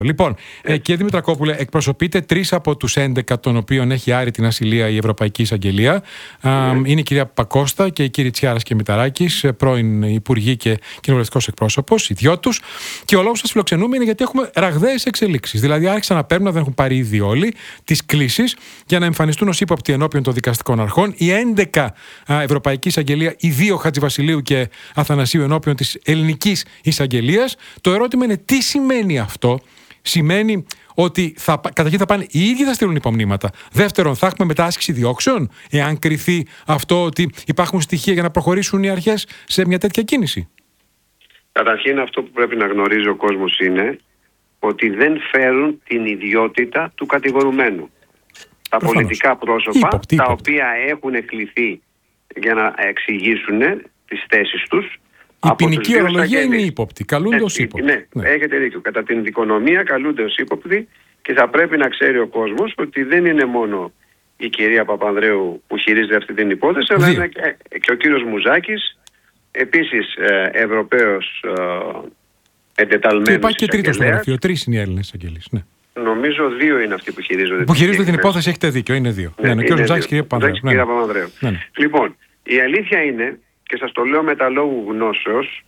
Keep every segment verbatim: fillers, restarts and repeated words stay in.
Λοιπόν, ε, κύριε Δημητρακόπουλε, εκπροσωπείτε τρεις από τους έντεκα των οποίων έχει άρει την ασυλία η Ευρωπαϊκή Εισαγγελία. Mm. Είναι η κυρία Πακώστα και η κύριοι Τσιάρας και Μηταράκης, πρώην υπουργοί και κοινοβουλευτικός εκπρόσωπος, οι δυο τους. Και ο λόγος που σας φιλοξενούμε είναι γιατί έχουμε ραγδαίες εξελίξεις. Δηλαδή, άρχισαν να παίρνουν, δεν έχουν πάρει ήδη όλοι, τις κλήσεις για να εμφανιστούν ως ύποπτοι ενώπιον των δικαστικών αρχών. Οι έντεκα Ευρωπαϊκή Εισαγγελία, οι δύο Χατζηβασιλείου και Αθανασίου ενώπιον της Ελληνικής Εισαγγελίας. Το ερώτημα είναι τι σημαίνει αυτό. Σημαίνει ότι θα, καταρχήν θα πάνε οι ίδιοι θα στείλουν υπομνήματα. Δεύτερον, θα έχουμε μετά άσκηση διώξεων, εάν κριθεί αυτό ότι υπάρχουν στοιχεία για να προχωρήσουν οι αρχές σε μια τέτοια κίνηση. Καταρχήν, αυτό που πρέπει να γνωρίζει ο κόσμος είναι ότι δεν φέρουν την ιδιότητα του κατηγορουμένου. Τα Προφανώς. πολιτικά πρόσωπα, ύποπτη, τα ύποπτη. οποία έχουν κληθεί για να εξηγήσουν τις θέσεις τους. Η ποινική ορολογία είναι ύποπτη. Καλούνται ως ύποπτη. Ναι, ναι, έχετε δίκιο. Κατά την δικονομία καλούνται ως ύποπτη και θα πρέπει να ξέρει ο κόσμος ότι δεν είναι μόνο η κυρία Παπανδρέου που χειρίζεται αυτή την υπόθεση, αλλά είναι και, και ο κύριος Μουζάκης, επίσης ε, Ευρωπαίος ε, εντεταλμένος. Και υπάρχει και τρίτο στο γραφείο. Τρεις είναι οι Έλληνες εισαγγελείς. Ναι. Νομίζω δύο είναι αυτοί που χειρίζονται. Που χειρίζονται την υπόθεση, έχετε δίκιο. Είναι δύο. Ναι, ναι, ναι, ο κύριος Μουζάκης και η κυρία Παπανδρέου. Ναι, ναι. Λοιπόν, η αλήθεια είναι, και σας το λέω με τα λόγου γνώσεως,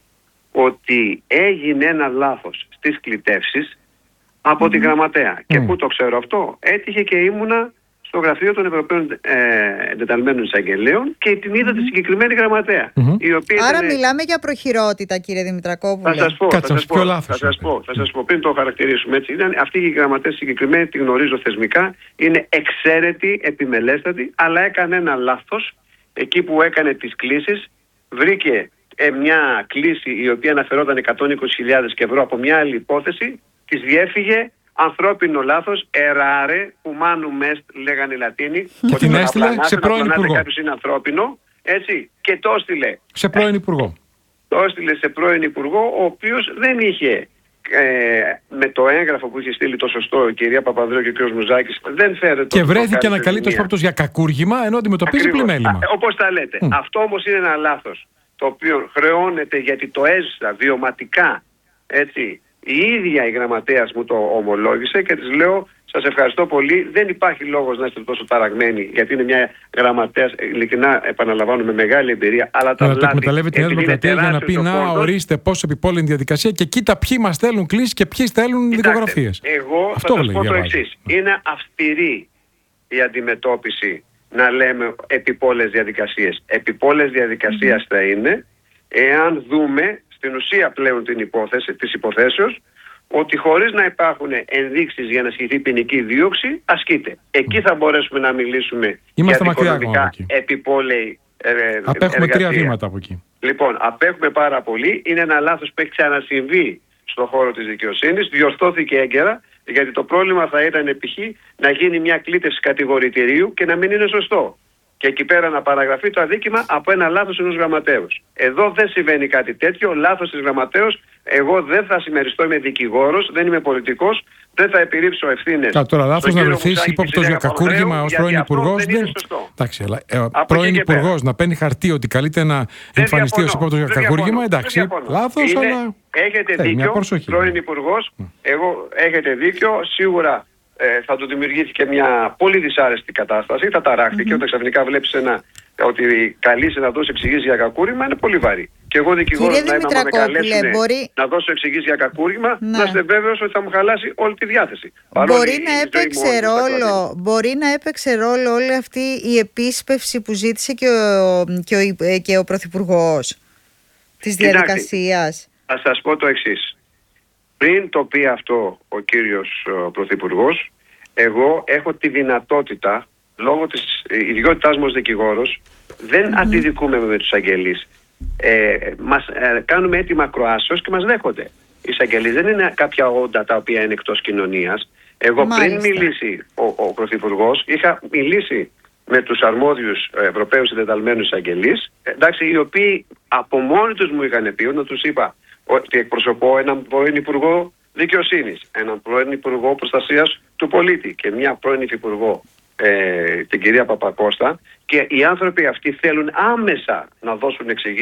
ότι έγινε ένα λάθος στις κλητεύσεις από mm-hmm. τη γραμματέα. Mm. Και πού το ξέρω αυτό? Έτυχε και ήμουνα στο γραφείο των Ευρωπαίων ε, εντεταλμένων εισαγγελέων και την είδα mm-hmm. τη συγκεκριμένη γραμματέα. Mm-hmm. Η οποία Άρα ήταν... μιλάμε για προχειρότητα, κύριε Δημητρακόπουλε. Θα σας πω, Κάτσε, θα σας πω, πιο λάθος, θα σας πω, θα σας πω πριν το χαρακτηρίσουμε έτσι. Ήταν, αυτή η γραμματέα συγκεκριμένη, τη γνωρίζω θεσμικά, είναι εξαίρετη, επιμελέστατη, αλλά έκανε ένα λάθος εκεί που έκανε τις κλήσεις. Βρήκε ε, μια κλήση η οποία αναφερόταν εκατόν είκοσι χιλιάδες ευρώ από μια άλλη υπόθεση, της διέφυγε ανθρώπινο λάθος, εράρε, ουμάνου μεστ, λέγανε οι Λατίνοι. Και την έστειλε σε πρώην υπουργό. Κάποιος είναι ανθρώπινο, έτσι, και το έστειλε. Σε πρώην υπουργό. Το έστειλε σε πρώην υπουργό, ο οποίος δεν είχε ε, με το έγγραφο που είχε στείλει το σωστό η κυρία Παπανδρέου και ο κ. Μουζάκης, δεν φέρεται. Και βρέθηκε ανακαλύπτως ύποπτος για κακούργημα, ενώ αντιμετωπίζει πλημέλημα. Όπως τα λέτε. Mm. Αυτό όμως είναι ένα λάθος, το οποίο χρεώνεται, γιατί το έζησα βιωματικά, έτσι. Η ίδια η γραμματέας μου το ομολόγησε και της λέω, σας ευχαριστώ πολύ, δεν υπάρχει λόγος να είστε τόσο ταραγμένοι, γιατί είναι μια γραμματέας, ειλικρινά επαναλαμβάνω, με μεγάλη εμπειρία, αλλά τα λάθη... το εκμεταλλεύεται η Νέα Δημοκρατία για να πει, να ορίστε πόσο επιπόλαιη διαδικασία και κοίτα ποιοι μας στέλνουν κλήσεις και ποιοι στέλνουν δικογραφίες. Εγώ αυτό θα σας πω το εξής. Είναι αυστηρή η αντιμετώπιση να λέμε επιπόλαιες διαδικασίες. Επιπόλαιες διαδικασίας mm. θα είναι εάν δούμε στην ουσία πλέον την υπόθεση, της υποθέσεως, ότι χωρίς να υπάρχουν ενδείξεις για να ασκηθεί ποινική δίωξη, ασκείται. Εκεί θα μπορέσουμε να μιλήσουμε Είμαστε για δικονομικά επιπόλαιη ε, απέχουμε τρία βήματα από εκεί. Λοιπόν, απέχουμε πάρα πολύ. Είναι ένα λάθος που έχει ξανασυμβεί στον χώρο της δικαιοσύνης. Διορθώθηκε έγκαιρα, γιατί το πρόβλημα θα ήταν π.χ. να γίνει μια κλήτευση κατηγορητηρίου και να μην είναι σωστό. Και εκεί πέρα να παραγραφεί το αδίκημα από ένα λάθος ενός γραμματέως. Εδώ δεν συμβαίνει κάτι τέτοιο, λάθος της γραμματέως. Εγώ δεν θα συμμεριστώ, είμαι δικηγόρος, δεν είμαι πολιτικός, δεν θα επιρρύψω ευθύνες. Κα, τώρα λάθος να βρεθείς ύποπτος για κακούργημα ως πρώην υπουργός. Δεν είναι σωστό. Εντάξει, αλλά ε, πρώην υπουργός να παίρνει χαρτί ότι καλείται να εμφανιστεί ως ύποπτος για κακούργημα, εντάξει, λάθος, είναι, αλλά. Έχετε hey, δίκιο, πρώην υπουργός, mm. εγώ έχετε δίκιο, σίγουρα. Ε, θα του δημιουργήθηκε μια πολύ δυσάρεστη κατάσταση, θα ταράχτηκε mm-hmm. όταν ξαφνικά βλέπεις ένα, ότι καλείσαι να δώσει εξηγήσεις για κακούργημα, είναι πολύ βαρύ. Και εγώ δικηγόρος να είμαι, άμα με καλέσουν μπορεί... να δώσω εξηγήσεις για κακούργημα, να. να είστε βέβαιος ότι θα μου χαλάσει όλη τη διάθεση. Μπορεί να, έπαιξε ρόλο, μπορεί να έπαιξε ρόλο όλη αυτή η επίσπευση που ζήτησε και ο, και ο, και ο Πρωθυπουργός της διαδικασίας. Θα σας πω το εξής. Πριν το πει αυτό ο κύριος ο Πρωθυπουργός, εγώ έχω τη δυνατότητα, λόγω της ιδιότητάς μου ως δικηγόρος, δεν mm-hmm. αντιδικούμε με τους αγγελείς. Ε, μας ε, κάνουμε έτοιμα ακροάσεως και μας δέχονται. Οι εισαγγελείς δεν είναι κάποια όντα τα οποία είναι εκτός κοινωνίας. Εγώ Μάλιστα. πριν μιλήσει ο, ο Πρωθυπουργός, είχα μιλήσει με τους αρμόδιους Ευρωπαίους εντεταλμένους εισαγγελείς, εντάξει, οι οποίοι από μόνοι τους μου είχαν πει, όταν τους είπα ότι εκπροσωπώ έναν πρώην Υπουργό Δικαιοσύνης, έναν πρώην Υπουργό Προστασίας του Πολίτη και μια πρώην Υφυπουργό, ε, την κυρία Παπακώστα, και οι άνθρωποι αυτοί θέλουν άμεσα να δώσουν εξηγήσεις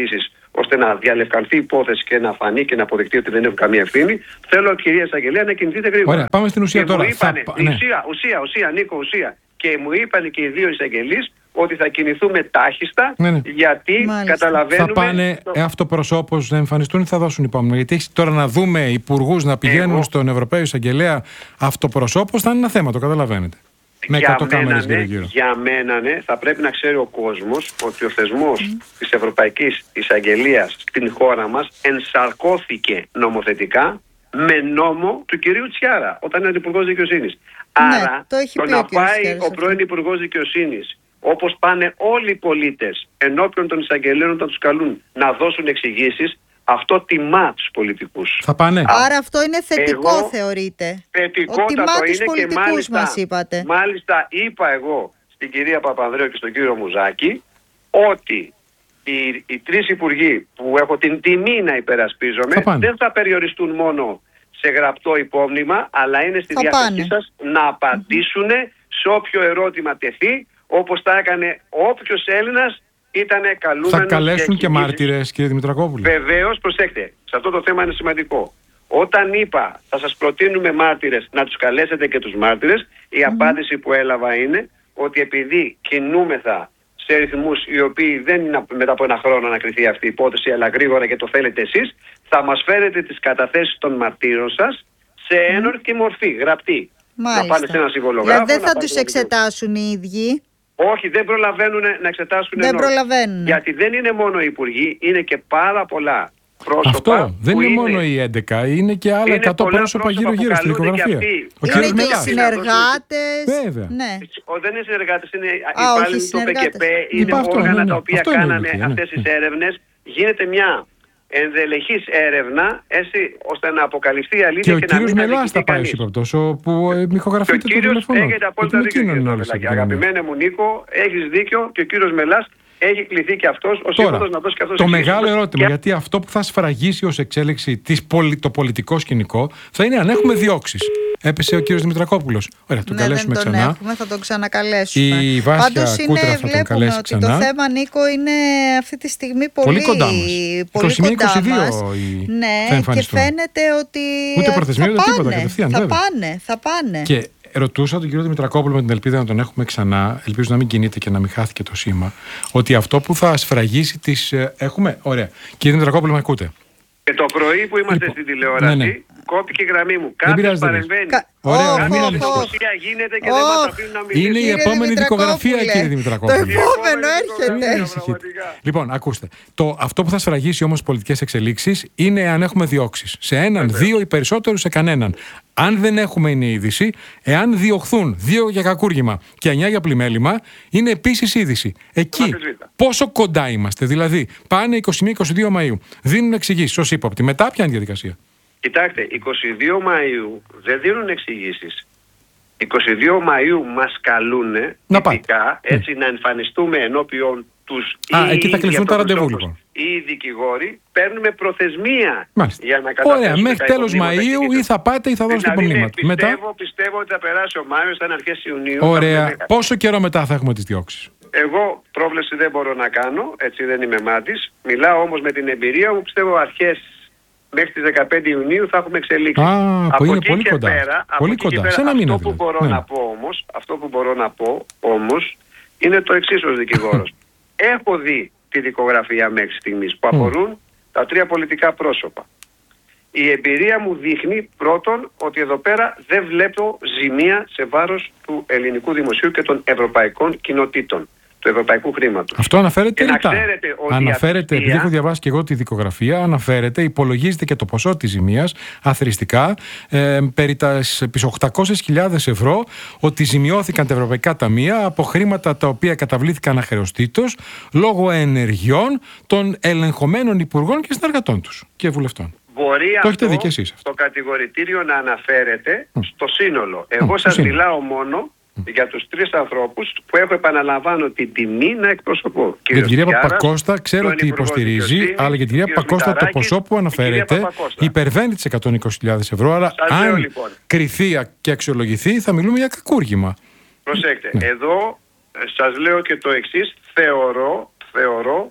ώστε να διαλευκανθεί η υπόθεση και να φανεί και να αποδειχτεί ότι δεν έχουν καμία ευθύνη. Θέλω, κυρία Εισαγγελέα, να κινηθείτε γρήγορα. Ωραία, πάμε στην ουσία και τώρα. Μου είπανε, θα... ναι. ουσία, ουσία, ουσία, Νίκο, ουσία. Και μου είπαν και οι δύο εισαγγελείς ότι θα κινηθούμε τάχιστα, ναι, ναι. γιατί Μάλιστα. καταλαβαίνουμε... Θα πάνε το... αυτοπροσώπως να εμφανιστούν ή θα δώσουν υπόμνημα? Γιατί έχει τώρα να δούμε υπουργούς να πηγαίνουν Εγώ... στον Ευρωπαίο Εισαγγελέα αυτοπροσώπως, θα είναι ένα θέμα, το καταλαβαίνετε. Με για, μένα, ναι, για μένα ναι, θα πρέπει να ξέρει ο κόσμος ότι ο θεσμός mm. της Ευρωπαϊκής Εισαγγελίας στην χώρα μας ενσαρκώθηκε νομοθετικά με νόμο του κυρίου Τσιάρα όταν είναι υπουργός δικαιοσύνης. Ναι, Άρα το, το να πάει ο πρώην υπουργός δικαιοσύνης, όπως πάνε όλοι οι πολίτες ενώπιον των εισαγγελέων όταν τους καλούν να δώσουν εξηγήσεις, αυτό τιμά τους πολιτικούς. Θα πάνε. Άρα αυτό είναι θετικό, εγώ, είναι και και μάλιστα, μας είπατε. Μάλιστα είπα εγώ στην κυρία Παπανδρέου και στον κύριο Μουζάκη ότι οι, οι τρεις υπουργοί που έχω την τιμή να υπερασπίζομαι θα δεν θα περιοριστούν μόνο σε γραπτό υπόμνημα, αλλά είναι στη θα διάθεσή πάνε. σας να απαντήσουν mm-hmm. σε όποιο ερώτημα τεθεί, όπως τα έκανε όποιος Έλληνας ήτανε καλούμενος. Θα καλέσουν και, και μάρτυρες, κύριε Δημητρακόπουλε? Βεβαίως, προσέξτε, σε αυτό το θέμα είναι σημαντικό. Όταν είπα θα σας προτείνουμε μάρτυρες, να τους καλέσετε και τους μάρτυρες, η mm-hmm. απάντηση που έλαβα είναι ότι επειδή κινούμεθα σε ρυθμούς οι οποίοι δεν είναι μετά από ένα χρόνο να κρυθεί αυτή η υπόθεση, αλλά γρήγορα και το θέλετε εσείς, θα μας φέρετε τις καταθέσεις των μαρτύρων σας σε ένορκη mm. μορφή, γραπτή. Μάλιστα. Να πάνε σε ένα συμβολογράφο. Δηλαδή δεν θα τους εξετάσουν οι ίδιοι? Όχι, δεν προλαβαίνουν να εξετάσουν. Δεν προλαβαίνουν. Γιατί δεν είναι μόνο οι υπουργοί, είναι και πάρα πολλά πρόσωπα. Αυτό δεν είναι, είναι μόνο οι έντεκα, είναι και άλλα εκατό πρόσωπα γύρω-γύρω στη δικογραφία. Ο είναι και οι συνεργάτες. Βέβαια. Ναι. Ο, δεν είναι συνεργάτες, είναι υπάλληλοι του πι κέι πι, είναι όργανα τα οποία κάνανε αυτές τις έρευνες. Γίνεται μια ενδελεχής έρευνα, έτσι, ώστε να αποκαλυφθεί η αλήθεια και, και να μην αδικηθεί κανείς. Και ο κύριος Μελάς θα πάει σύμπαπτος, όπου μηχογραφείται το τηλέφωνο. Έχετε απόλυτα δίκιο. Αγαπημένε μου Νίκο, έχεις δίκιο και ο κύριος Μελάς έχει κληθεί και αυτός ως σύμβουλος να δώσει και αυτός. Το μεγάλο ερώτημα, και... γιατί αυτό που θα σφραγίσει ως εξέλιξη της πολι... το πολιτικό σκηνικό θα είναι αν έχουμε διώξεις. Έπεσε ο κύριος Δημητρακόπουλος. Ωραία, τον ναι, καλέσουμε δεν τον ξανά. Έχουμε, θα τον ξανακαλέσουμε. Η Βάσια Κούτρα θα τον καλέσει ότι ξανά. Το θέμα, Νίκο, είναι αυτή τη στιγμή πολύ, πολύ κοντά μας. Πολύ είκοσι μία είκοσι δύο μας. Η... Ναι, και φαίνεται ότι ούτε προθεσμία ούτε τίποτα κατευθείαν. Θα πάνε, θα πάνε. Και ρωτούσα τον κύριο Δημητρακόπουλο με την ελπίδα να τον έχουμε ξανά, ελπίζω να μην κινείται και να μην χάθηκε το σήμα, ότι αυτό που θα σφραγίσει τις... Έχουμε, ωραία. Κύριε Δημητρακόπουλο, με ακούτε? Και το πρωί που είμαστε λοιπόν, στην τηλεόραση, ναι, ναι. κόπηκε η γραμμή μου. Κάποιος παρεμβαίνει. Κα... Ωραία, Κάποια δικοσία γίνεται και oh. δεν μας αφήνουν να μιλήσουμε. Είναι η επόμενη δικογραφία, κύριε Δημητρακόπουλο. Το επόμενο έρχεται. Λοιπόν, ακούστε. Το, αυτό που θα σφραγίσει όμως πολιτικές εξελίξεις είναι αν έχουμε διώξεις. Σε έναν, Βέβαια. δύο ή περισσότερους, σε κανέναν. Αν δεν έχουμε, είναι είδηση. Εάν διωχθούν δύο για κακούργημα και εννιά για πλημέλημα, είναι επίσης είδηση. Εκεί πόσο κοντά είμαστε? Δηλαδή, πάνε είκοσι μία είκοσι δύο Μαΐου, δίνουν εξηγήσεις ως ύποπτοι. Μετά ποια είναι η διαδικασία? Κοιτάξτε, είκοσι δύο Μαΐου δεν δίνουν εξηγήσεις. είκοσι δύο Μαΐου μας καλούν τυπικά, έτσι, mm. να εμφανιστούμε ενώπιον τους. Α, εκεί θα κλειστούν τα ραντεβού, λοιπόν. Οι δικηγόροι παίρνουμε προθεσμία. Μάλιστα. Για να καταθέσουμε. Ωραία, μέχρι τέλος Μαΐου ή θα πάτε ή θα δώσετε δηλαδή, υπομνήματα. Πιστεύω, μετά... πιστεύω ότι θα περάσει ο Μάιος, θα είναι αρχές Ιουνίου. Ωραία. Πόσο καιρό μετά θα έχουμε τις διώξεις? Εγώ πρόβλεψη δεν μπορώ να κάνω, έτσι, δεν είμαι μάτης. Μιλάω όμως με την εμπειρία μου, πιστεύω αρχές μέχρι τις δεκαπέντε Ιουνίου θα έχουμε εξελίξει. Α, από είναι εκεί πολύ και κοντά. Πέρα, πολύ από κοντά. Πέρα, Σε ένα μήνα, αυτό, που δηλαδή. μπορώ ναι. να πω όμως, αυτό που μπορώ να πω όμως είναι το εξής ως δικηγόρος. Έχω δει τη δικογραφία μέχρι στιγμής που αφορούν mm. τα τρία πολιτικά πρόσωπα. Η εμπειρία μου δείχνει πρώτον ότι εδώ πέρα δεν βλέπω ζημία σε βάρος του ελληνικού δημοσίου και των ευρωπαϊκών κοινοτήτων, του ευρωπαϊκού χρήματος. Αυτό αναφέρεται ρητά. Αναφέρεται, η επειδή έχω διαβάσει και εγώ τη δικογραφία, αναφέρεται, υπολογίζεται και το ποσό της ζημίας αθροιστικά ε, περί τις οκτακόσιες χιλιάδες ευρώ, ότι ζημιώθηκαν τα ευρωπαϊκά ταμεία από χρήματα τα οποία καταβλήθηκαν αχρεωστήτως λόγω ενεργειών των ελεγχομένων υπουργών και συνεργατών τους και βουλευτών. Μπορεί το αυτό δει και εσείς αυτό. Το κατηγορητήριο να αναφέρεται mm. στο σύνολο. Εγώ mm. σας mm. μιλάω μόνο mm. για τους τρεις ανθρώπους που έχω, επαναλαμβάνω, την τιμή να εκπροσωπώ. Για την κυρία Παπακώστα ξέρω ότι υποστηρίζει, αλλά για την κυρία Παπακώστα το ποσό που αναφέρεται υπερβαίνει τις εκατόν είκοσι χιλιάδες ευρώ, άρα αν λέω, λοιπόν, κριθεί και αξιολογηθεί θα μιλούμε για κακούργημα. Προσέξτε, ναι. Εδώ σας λέω και το εξής, θεωρώ, θεωρώ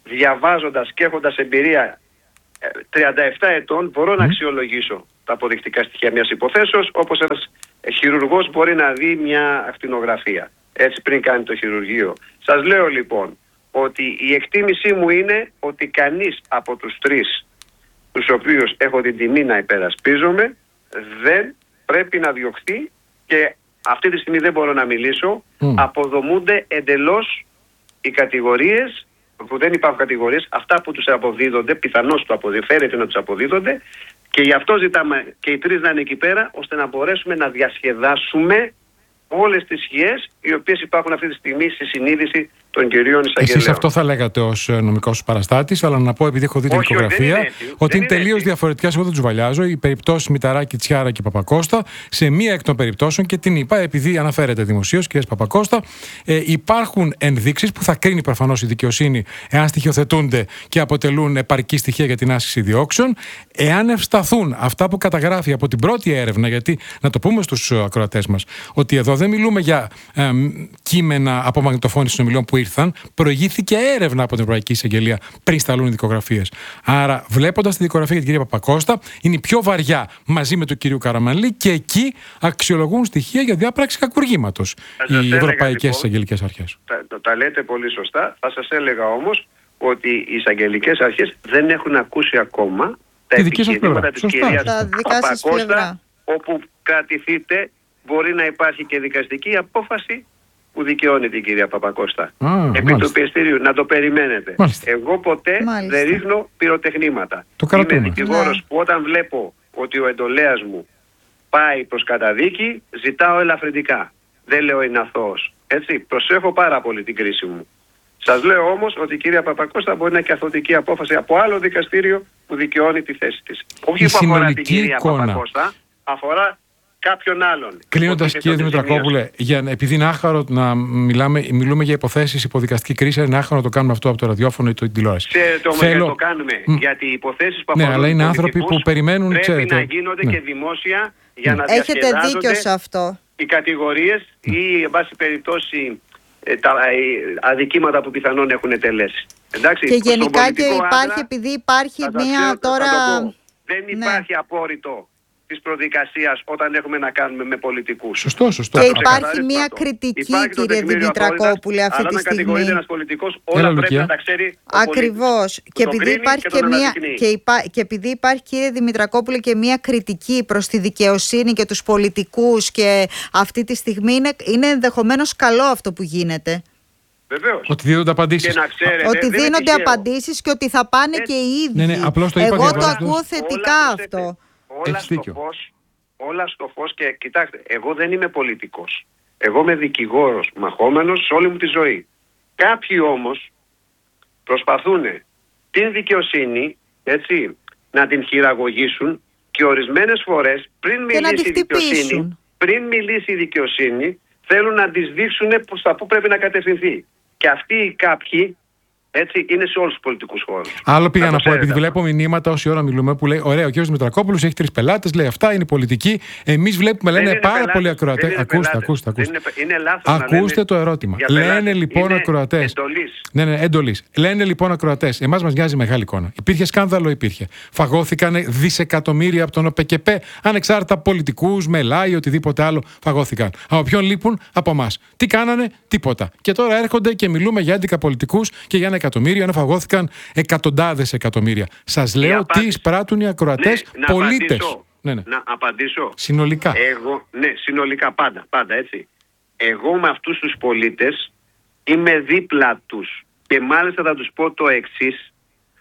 διαβάζοντας και έχοντας εμπειρία τριάντα επτά ετών, μπορώ mm. να αξιολογήσω τα αποδεικτικά στοιχεία μιας υποθέσεως, όπως ένας χειρουργός μπορεί να δει μια ακτινογραφία, έτσι πριν κάνει το χειρουργείο. Σας λέω λοιπόν ότι η εκτίμησή μου είναι ότι κανείς από τους τρεις, τους οποίους έχω την τιμή να υπερασπίζομαι, δεν πρέπει να διωχθεί, και αυτή τη στιγμή δεν μπορώ να μιλήσω. Mm. Αποδομούνται εντελώς οι κατηγορίες, που δεν υπάρχουν κατηγορίες, αυτά που τους αποδίδονται, πιθανώς του αποδειφέρεται να τους αποδίδονται, και γι' αυτό ζητάμε και οι τρεις να είναι εκεί πέρα, ώστε να μπορέσουμε να διασκεδάσουμε όλες τις σκιές οι οποίες υπάρχουν αυτή τη στιγμή στη συνείδηση των κυρίων εισαγγελέων. Εσείς αυτό θα λέγατε ως νομικός παραστάτης, αλλά να πω, επειδή έχω δει την δικογραφία, ότι είναι, είναι τελείως διαφορετικές. Εγώ δεν τους βαλιάζω. Οι περιπτώσεις Μηταράκη, Τσιάρα και Παπακώστα, σε μία εκ των περιπτώσεων, και την είπα επειδή αναφέρεται δημοσίως, κυρία Παπακώστα, ε, υπάρχουν ενδείξεις που θα κρίνει προφανώς η δικαιοσύνη, εάν στοιχειοθετούνται και αποτελούν επαρκή στοιχεία για την άσκηση διώξεων. Εάν ευσταθούν αυτά που καταγράφει από την πρώτη έρευνα, γιατί να το πούμε στους ακροατές μας, ότι εδώ δεν μιλούμε για ε, κείμενα από μαγνητοφώνηση συνομιλιών που ήρθαν, προηγήθηκε έρευνα από την Ευρωπαϊκή Εισαγγελία πριν σταλούν οι δικογραφίες. Άρα, βλέποντας τη δικογραφία για την κυρία Παπακώστα, είναι η πιο βαριά μαζί με τον κύριο Καραμανλή, και εκεί αξιολογούν στοιχεία για διάπραξη κακουργήματος οι ευρωπαϊκές λοιπόν, εισαγγελικές αρχές. Τα, τα, τα λέτε πολύ σωστά. Θα σας έλεγα όμως ότι οι εισαγγελικές αρχές δεν έχουν ακούσει ακόμα τα επιχειρήματα της κυρίας Παπακώστα, όπου κρατηθείτε, μπορεί να υπάρχει και δικαστική απόφαση που δικαιώνει την κυρία Παπακώστα. Α, επί του πιεστηρίου. Να το περιμένετε. Μάλιστα. Εγώ ποτέ μάλιστα. δεν ρίχνω πυροτεχνήματα. Το Είμαι δικηγόρος ναι. που όταν βλέπω ότι ο εντολέας μου πάει προς καταδίκη, ζητάω ελαφρυντικά. Δεν λέω είναι αθώος. Έτσι, προσέχω πάρα πολύ την κρίση μου. Σας λέω όμως ότι η κυρία Παπακώστα μπορεί να έχει καθοδική απόφαση από άλλο δικαστήριο που δικαιώνει τη θέση της. Όχι που αφορά την κυρία εικόνα. Παπακώστα, αφορά κάποιον άλλον. Κλείνοντας, κύριε Δημητρακόπουλε, για, επειδή είναι άχαρο να μιλάμε, μιλούμε για υποθέσεις υποδικαστική κρίση, είναι άχαρο να το κάνουμε αυτό από το ραδιόφωνο ή την τηλεόραση. Ξέρετε όμως Θέλω... το κάνουμε, mm. γιατί οι υποθέσεις που αφορούν ναι, αλλά είναι άνθρωποι που περιμένουν, πρέπει ξέρετε, να γίνονται ναι. και δημόσια για mm. να Έχετε διασκεδάζονται δίκιο σε αυτό. Οι κατηγορίες mm. ή, εν πάση περιπτώσει, τα αδικήματα που πιθανόν έχουν τελέσει. Εντάξει, και γενικά και υπάρχει, άντρα, επειδή υπάρχει μία ξέρω, τώρα... Δεν υπάρχει ναι. απόρριτο της προδικασίας όταν έχουμε να κάνουμε με πολιτικούς. Σωστό, σωστό. Και υπάρχει μια κριτική, υπάρχει κύριε Δημητρακόπουλε, αυτή τη στιγμή. Αν κατηγορείται ένας πολιτικός, όλα Έλα, πρέπει να τα ξέρει ο Ακριβώς. Και επειδή, υπάρχει και, και, μια, και, υπά, και επειδή υπάρχει, κύριε Δημητρακόπουλε, και μια κριτική προς τη δικαιοσύνη και τους πολιτικούς, και αυτή τη στιγμή είναι, είναι ενδεχομένως καλό αυτό που γίνεται. Βεβαίως. Ότι δίνονται απαντήσεις. Ξέρετε, ότι δίνονται απαντήσεις και ότι θα πάνε ε, και οι ίδιοι. Ναι, ναι, απλώς το είπα. Εγώ το ακούω θετικά αυτό. Όλα στο, φως, όλα στο φως και κοιτάξτε, εγώ δεν είμαι πολιτικός. Εγώ είμαι δικηγόρος, μαχόμενος σε όλη μου τη ζωή. Κάποιοι όμως προσπαθούν την δικαιοσύνη, έτσι, να την χειραγωγήσουν, και ορισμένες φορές πριν μιλήσει η δικαιοσύνη, πριν μιλήσει η δικαιοσύνη, θέλουν να τις δείξουν στα πού πρέπει να κατευθυνθεί. Και αυτοί οι κάποιοι, έτσι, είναι σε όλους τους πολιτικούς χώρους. Άλλο πήγα να, να πω, επειδή βλέπω μηνύματα όση ώρα μιλούμε που λέει: ωραία, ο κ. Δημητρακόπουλος έχει τρεις πελάτες, λέει αυτά, είναι πολιτική. Εμείς βλέπουμε, λένε πάρα πολλοί ακροατές. Ακούστε, ακούστε, ακούστε. Είναι, είναι ακούστε το ερώτημα. Λένε λοιπόν ακροατές. Ναι, ναι, εντολής. Λένε λοιπόν ακροατές. Εμάς μας νοιάζει μεγάλη εικόνα. Υπήρχε σκάνδαλο, υπήρχε. Φαγώθηκαν δισεκατομμύρια από τον ΟΠΕΚΕΠΕ, ανεξάρτητα πολιτικούς, μελάι, οτιδήποτε άλλο φαγώθηκαν. Από ποιον λείπουν? Από εμάς. Τι κάνανε? Τίποτα. Και τώρα έρχονται και μιλούμε για έντικα πολιτικούς και για ένα εκατομμύριο, ενώ φαγώθηκαν εκατοντάδες εκατομμύρια. Σας λέω τι εισπράττουν οι ακροατές, ναι, πολίτες. Ναι, ναι. Να απαντήσω. Συνολικά. Εγώ, ναι, συνολικά πάντα, πάντα έτσι. Εγώ με αυτούς τους πολίτες είμαι δίπλα τους, και μάλιστα θα τους πω το εξής,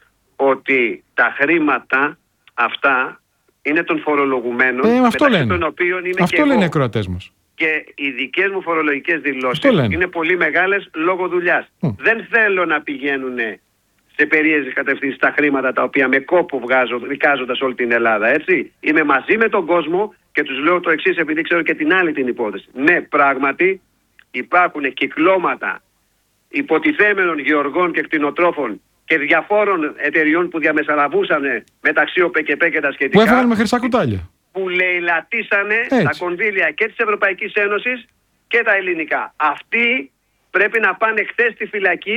ότι τα χρήματα αυτά είναι των φορολογουμένων, ε, αυτό μεταξύ λένε. των οποίων είμαι αυτό και λένε οι εγώ. ακροατές μας. Και οι δικές μου φορολογικές δηλώσεις είναι πολύ μεγάλες λόγω δουλειάς. Mm. Δεν θέλω να πηγαίνουν σε περίεργες κατευθύνσεις τα χρήματα τα οποία με κόπο βγάζω, δικάζοντας όλη την Ελλάδα, έτσι. Είμαι μαζί με τον κόσμο και τους λέω το εξής, επειδή ξέρω και την άλλη την υπόθεση. Ναι, πράγματι υπάρχουν κυκλώματα υποτιθέμενων γεωργών και κτηνοτρόφων και διαφόρων εταιριών που διαμεσαλαβούσαν μεταξύ ΟΠΕΚΕΠΕ και τα σχετικά. Που έφαγαν με χρυσά κουτάλια. Που λαιλατίσανε Έτσι. τα κονδύλια και της Ευρωπαϊκής Ένωσης και τα ελληνικά. Αυτοί πρέπει να πάνε χθες στη φυλακή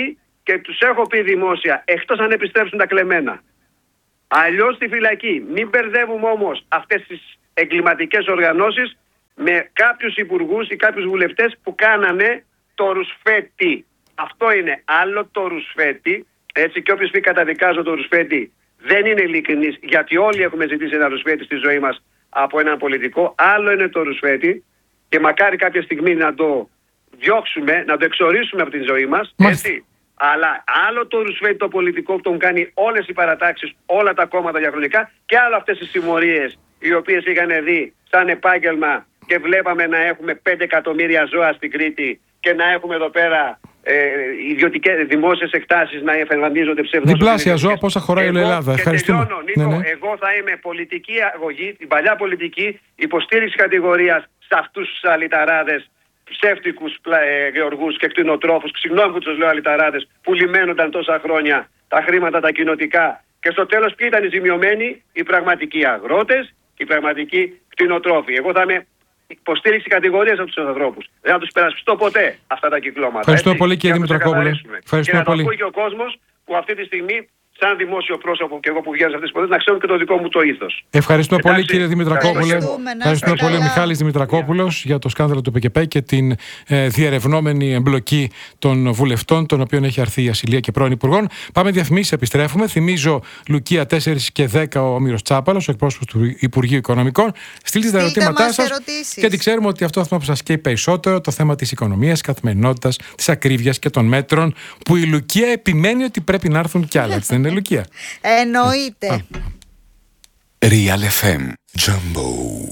και τους έχω πει δημόσια, εκτός αν επιστρέψουν τα κλεμμένα. Αλλιώς στη φυλακή. Μην μπερδεύουμε όμως αυτές τις εγκληματικές οργανώσεις με κάποιους υπουργούς ή κάποιους βουλευτές που κάνανε το ρουσφέτη. Αυτό είναι άλλο το ρουσφέτη. Έτσι, και όποιος πει καταδικάζω το ρουσφέτη δεν είναι ειλικρινής, γιατί όλοι έχουμε ζητήσει ένα ρουσφέτη στη ζωή μας από έναν πολιτικό. Άλλο είναι το ρουσφέτη και μακάρι κάποια στιγμή να το διώξουμε, να το εξορίσουμε από την ζωή μας. Έτσι. Αλλά άλλο το ρουσφέτη το πολιτικό που τον κάνει όλες οι παρατάξεις, όλα τα κόμματα διαχρονικά, και άλλο αυτές τις συμμορίες οι οποίες είχαν δει σαν επάγγελμα και βλέπαμε να έχουμε πέντε εκατομμύρια ζώα στην Κρήτη και να έχουμε εδώ πέρα ε, ιδιωτικές δημόσιες εκτάσεις να εμφανίζονται ψευδός. Διπλάσια ζώα, πόσα χωράει όλη η Ελλάδα. Ευχαριστούμε. Τελειώνω, Νίκο, ναι, ναι. Εγώ θα είμαι πολιτική αγωγή, την παλιά πολιτική υποστήριξη κατηγορίας σε αυτούς τους αλυταράδες, ψεύτικους ε, γεωργούς και κτηνοτρόφους, συγγνώμη που τους λέω αλυταράδες, που λιμένονταν τόσα χρόνια τα χρήματα τα κοινοτικά, και στο τέλος ποιοι ήταν οι ζημιωμένοι? Οι πραγματικοί αγρότες και οι πραγματικοί κτηνοτρόφοι. Εγώ θα είμαι υποστήριξη κατηγορίας από τους ανθρώπους. Δεν θα τους περασπιστώ ποτέ αυτά τα κυκλώματα. Ευχαριστώ πολύ, κύριε Δημητρακόπουλε. Και να το ακούει και ο κόσμος που αυτή τη στιγμή, σαν δημόσιο πρόσωπο και εγώ που βγαίνω σε αυτές τις ποδές, να ξέρουν και το δικό μου το ήθος. Ευχαριστούμε Εντάξει, πολύ, κύριε Δημητρακόπουλε. Ευχαριστούμε πολύ, ο Μιχάλης Δημητρακόπουλος, για το σκάνδαλο του ΠΚΠ και την ε, διερευνόμενη εμπλοκή των βουλευτών, των οποίων έχει αρθεί η ασυλία και πρώην υπουργών. Πάμε διαφημίσεις, επιστρέφουμε. Θυμίζω, Λουκία τέσσερα και δέκα, ο Όμηρος Τσάπαλος, ο εκπρόσωπος του Υπουργείου Οικονομικών. Στείλτε τα ερωτήματά σας. Γιατί ξέρουμε ότι αυτό που σας καίει περισσότερο, το θέμα της οικονομίας, της καθημερινότητας, της ακρίβειας και των μέτρων, που η Λουκία επιμένει ότι πρέπει να έρθουν κι άλλα. Έτσι δεν είναι, Λουκία? Εννοείται. Real εφ εμ Jumbo.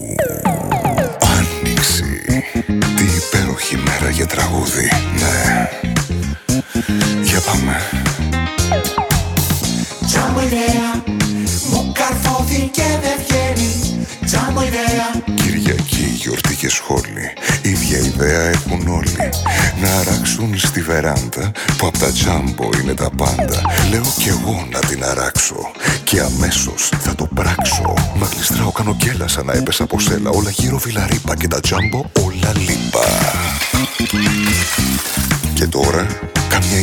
Άνοιξη. Τι υπέροχη μέρα για τραγούδι. Ναι. Για πάμε. Jumbo ιδέα. Μου καρφώθηκε δεν βγαίνει. Jumbo ιδέα. Κυριακή, γιορτή και σχόλη. Ίδια ιδέα έχουν όλοι. Να αράξουν στη βεράντα που απ' τα Jumbo είναι τα πάντα. Λέω κι εγώ να την αράξω και αμέσως θα το πράξω. Μα γλιστράω, κάνω κέλα σαν να έπεσα από σέλα. Όλα γύρω βιλαρίπα και τα Jumbo όλα λίπα. Και τώρα καμιά